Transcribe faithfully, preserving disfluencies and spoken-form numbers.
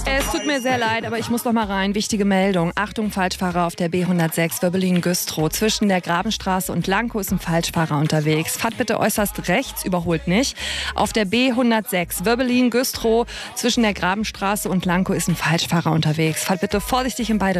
Es tut mir sehr leid, aber ich muss noch mal rein. Wichtige Meldung. Achtung, Falschfahrer auf der B hundertsechs Wöbbelin-Güstrow. Zwischen der Grabenstraße und Lankow ist ein Falschfahrer unterwegs. Fahrt bitte äußerst rechts, überholt nicht. Auf der B hundertsechs Wöbbelin-Güstrow zwischen der Grabenstraße und Lankow ist ein Falschfahrer unterwegs. Fahrt bitte vorsichtig in beide